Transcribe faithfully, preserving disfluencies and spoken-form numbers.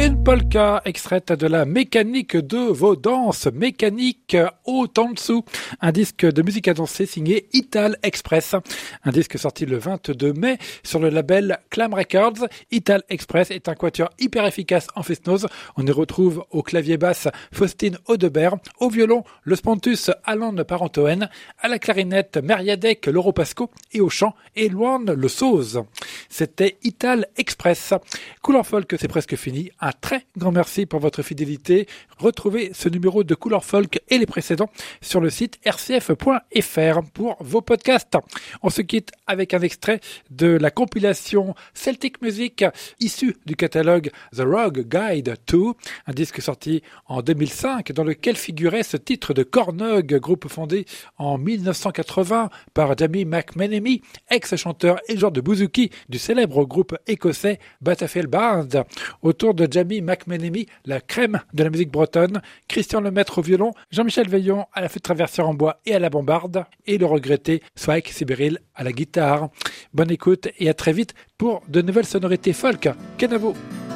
une polka extraite de la mécanique de vos danses, mécanique Otansu, un disque de musique à danser signé Ital Express, un disque sorti le vingt-deux mai sur le label Clam Records. Ital Express est un quatuor hyper efficace en fest-noz. On y retrouve au clavier basse Faustine Audebert, au violon le Spontus Alan Parentoen, à la clarinette Meriadec Lauro Pasco et au chant Éloigne le Sauze. C'était Ital Express. Couleur Folk, c'est presque fini. Un très grand merci pour votre fidélité. Retrouvez ce numéro de Couleur Folk et les précédents sur le site r c f point f r pour vos podcasts. On se quitte avec un extrait de la compilation Celtic Music issue du catalogue The Rogue Guide deux, un disque sorti en deux mille cinq dans lequel figurait ce titre de Cornog, groupe fondé en mille neuf cent quatre-vingts par Jamie McMenemy, ex-chanteur et joueur de bouzouki du célèbre groupe écossais Battlefield Band. Autour de Jamie McMenemy, la crème de la musique bretonne, Christian Lemaître au violon, Jean-Michel Veillon à la flûte traversière en bois et à la bombarde, et le regretté Swike Sibéril à la guitare. Bonne écoute et à très vite pour de nouvelles sonorités folk. Kenavo!